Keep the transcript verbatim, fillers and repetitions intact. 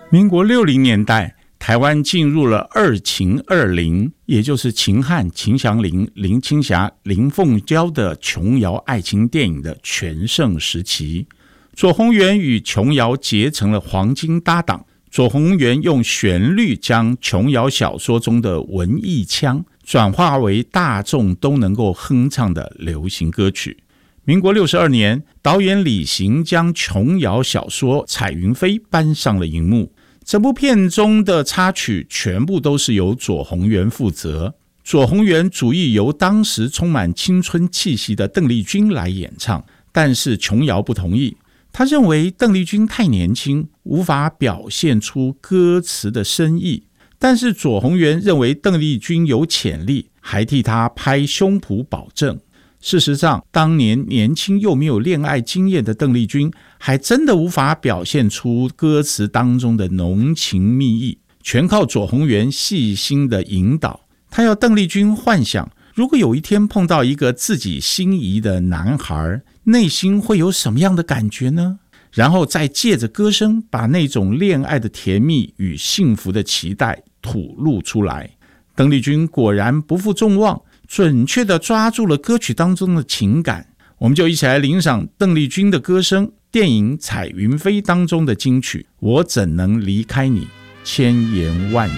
民国六零年代，台湾进入了二秦二林，也就是秦汉、秦祥林、林青霞、林凤娇的琼瑶爱情电影的全盛时期。左宏元与琼瑶结成了黄金搭档，左宏元用旋律将琼瑶小说中的文艺腔转化为大众都能够哼唱的流行歌曲。民国六十二年，导演李行将琼瑶小说《彩云飞》搬上了荧幕。整部片中的插曲全部都是由左宏元负责，左宏元主意由当时充满青春气息的邓丽君来演唱，但是琼瑶不同意，他认为邓丽君太年轻，无法表现出歌词的深意。但是左宏元认为邓丽君有潜力，还替她拍胸脯保证。事实上，当年年轻又没有恋爱经验的邓丽君，还真的无法表现出歌词当中的浓情蜜意，全靠左宏元细心的引导。他要邓丽君幻想，如果有一天碰到一个自己心仪的男孩，内心会有什么样的感觉呢？然后再借着歌声，把那种恋爱的甜蜜与幸福的期待吐露出来。邓丽君果然不负众望，准确地抓住了歌曲当中的情感。我们就一起来欣赏邓丽君的歌声，电影《彩云飞》当中的金曲《我怎能离开你》，千言万语。